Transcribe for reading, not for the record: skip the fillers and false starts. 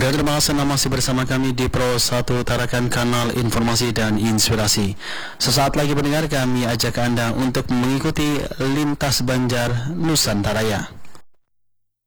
Pendengar, terima kasih Anda masih bersama kami di Pro 1 Tarakan Kanal Informasi dan Inspirasi. Sesaat lagi pendengar, kami ajak Anda untuk mengikuti Lintas Banjar Nusantara.